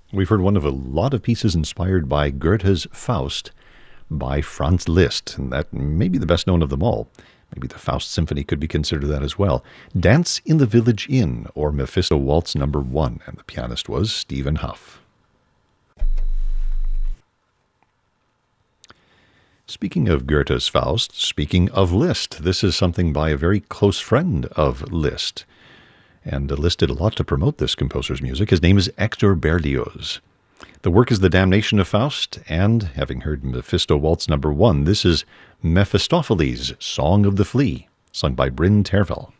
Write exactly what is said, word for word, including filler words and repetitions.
We've heard one of a lot of pieces inspired by Goethe's Faust by Franz Liszt, and that may be the best known of them all. Maybe the Faust Symphony could be considered that as well. Dance in the Village Inn, or Mephisto Waltz number one, and the pianist was Stephen Huff. Speaking of Goethe's Faust, speaking of Liszt, this is something by a very close friend of Liszt. And Liszt did a lot to promote this composer's music. His name is Hector Berlioz. The work is The Damnation of Faust, and, having heard Mephisto Waltz number one, this is Mephistopheles' Song of the Flea, sung by Bryn Terfel.